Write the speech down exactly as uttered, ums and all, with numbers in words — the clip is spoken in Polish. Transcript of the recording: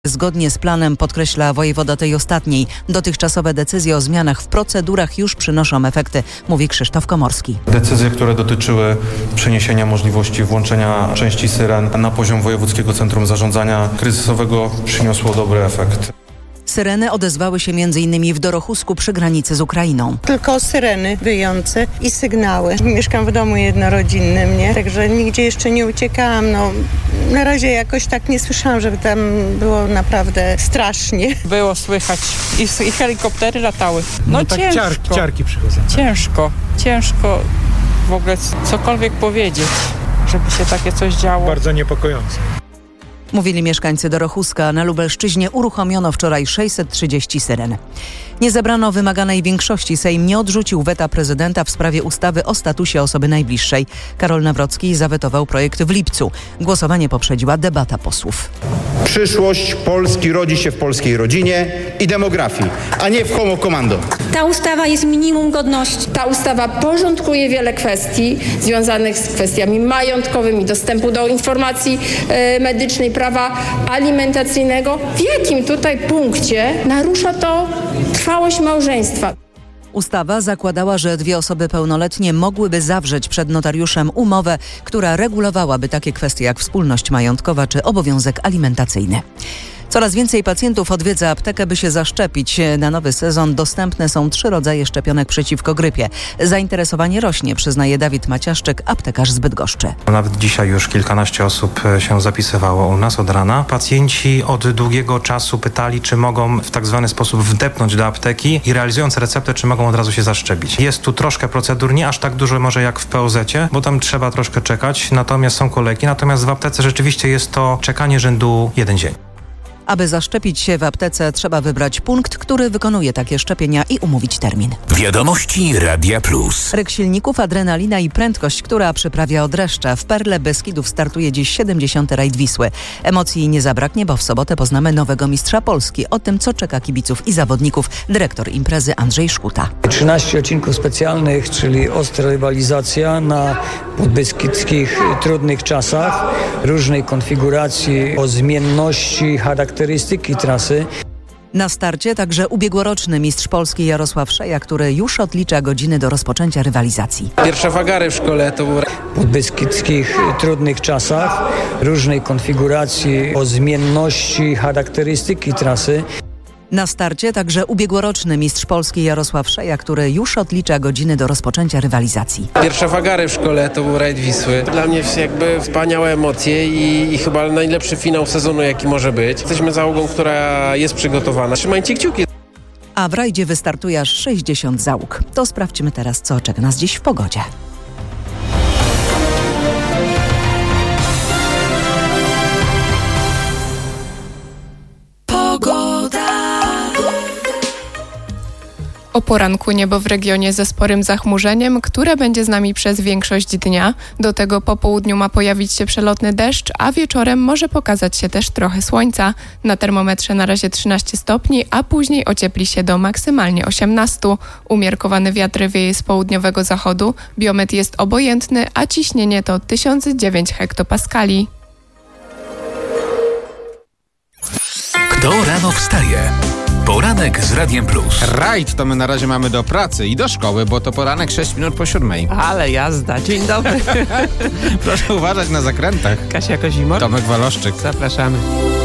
Zgodnie z planem, podkreśla wojewoda tej ostatniej, dotychczasowe decyzje o zmianach w procedurach już przynoszą efekty, mówi Krzysztof Komorski. Decyzje, które dotyczyły przeniesienia możliwości włączenia części syren na poziom Wojewódzkiego Centrum Zarządzania Kryzysowego przyniosło dobry efekt. Syreny odezwały się między innymi w Dorochusku przy granicy z Ukrainą. Tylko syreny wyjące i sygnały. Mieszkam w domu jednorodzinnym, nie? Także nigdzie jeszcze nie uciekałam. No, na razie jakoś tak nie słyszałam, żeby tam było naprawdę strasznie. Było słychać i, i helikoptery latały. No, no tak ciężko. Ciarki, ciarki przychodzą. Ciężko, ciężko w ogóle cokolwiek powiedzieć, żeby się takie coś działo. Bardzo niepokojące. Mówili mieszkańcy Dorochuska. Na Lubelszczyźnie uruchomiono wczoraj sześćset trzydzieści syren. Nie zebrano wymaganej większości. Sejm nie odrzucił weta prezydenta w sprawie ustawy o statusie osoby najbliższej. Karol Nawrocki zawetował projekt w lipcu. Głosowanie poprzedziła debata posłów. Przyszłość Polski rodzi się w polskiej rodzinie i demografii, a nie w homo commando. Ta ustawa jest minimum godności. Ta ustawa porządkuje wiele kwestii związanych z kwestiami majątkowymi, dostępu do informacji e, medycznej, prawa alimentacyjnego. W jakim tutaj punkcie narusza to trwałość małżeństwa? Ustawa zakładała, że dwie osoby pełnoletnie mogłyby zawrzeć przed notariuszem umowę, która regulowałaby takie kwestie jak wspólność majątkowa czy obowiązek alimentacyjny. Coraz więcej pacjentów odwiedza aptekę, by się zaszczepić. Na nowy sezon dostępne są trzy rodzaje szczepionek przeciwko grypie. Zainteresowanie rośnie, przyznaje Dawid Maciaszczyk, aptekarz z Bydgoszczy. Nawet dzisiaj już kilkanaście osób się zapisywało u nas od rana. Pacjenci od długiego czasu pytali, czy mogą w tak zwany sposób wdepnąć do apteki i realizując receptę, czy mogą od razu się zaszczepić. Jest tu troszkę procedur, nie aż tak dużo może jak w P O zecie, bo tam trzeba troszkę czekać, natomiast są kolejki. Natomiast w aptece rzeczywiście jest to czekanie rzędu jeden dzień. Aby zaszczepić się w aptece, trzeba wybrać punkt, który wykonuje takie szczepienia i umówić termin. Wiadomości Radia Plus. Ryk silników, adrenalina i prędkość, która przyprawia od dreszcze. W Perle Beskidów startuje dziś siedemdziesiąty rajd Wisły. Emocji nie zabraknie, bo w sobotę poznamy nowego mistrza Polski. O tym, co czeka kibiców i zawodników, dyrektor imprezy Andrzej Szkuta. trzynaście odcinków specjalnych, czyli ostra rywalizacja na podbeskidzkich trudnych czasach, różnej konfiguracji, o zmienności charakterystyki trasy. Na starcie także ubiegłoroczny mistrz Polski Jarosław Szeja, który już odlicza godziny do rozpoczęcia rywalizacji. Pierwsze wagary w szkole to był... W podbeskidzkich trudnych czasach, różnej konfiguracji, o zmienności charakterystyki trasy. Na starcie także ubiegłoroczny mistrz Polski Jarosław Szeja, który już odlicza godziny do rozpoczęcia rywalizacji. Pierwsze wagary w szkole to był rajd Wisły. Dla mnie jakby wspaniałe emocje i, i chyba najlepszy finał sezonu, jaki może być. Jesteśmy załogą, która jest przygotowana. Trzymajcie kciuki. A w rajdzie wystartuje aż sześćdziesiąt załóg. To sprawdźmy teraz, co czeka nas dziś w pogodzie. O poranku niebo w regionie ze sporym zachmurzeniem, które będzie z nami przez większość dnia. Do tego po południu ma pojawić się przelotny deszcz, a wieczorem może pokazać się też trochę słońca. Na termometrze na razie trzynaście stopni, a później ociepli się do maksymalnie osiemnaście. Umiarkowany wiatr wieje z południowego zachodu, biometr jest obojętny, a ciśnienie to tysiąc dziewięć hektopaskali. Kto rano wstaje? Poranek z Radiem Plus. Rajd to my na razie mamy do pracy i do szkoły, bo to poranek sześć minut po siódmej. Ale jazda. Dzień dobry. Proszę uważać na zakrętach. Kasia Kozimor. Tomek Waloszczyk. Zapraszamy.